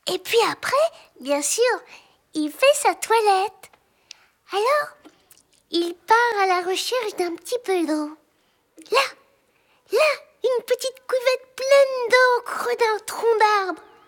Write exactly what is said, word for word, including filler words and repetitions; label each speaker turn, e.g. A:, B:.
A: Et puis après, bien sûr, il fait sa toilette. Alors, il part à la recherche d'un petit peu d'eau. Là, là, une petite cuvette pleine d'eau au creux d'un tronc d'arbre.